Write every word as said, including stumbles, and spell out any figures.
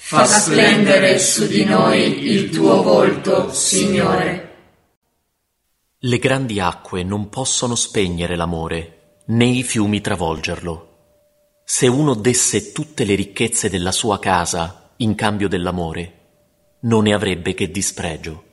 Fa splendere su di noi il tuo volto, Signore. Le grandi acque non possono spegnere l'amore, né i fiumi travolgerlo. Se uno desse tutte le ricchezze della sua casa in cambio dell'amore, non ne avrebbe che dispregio.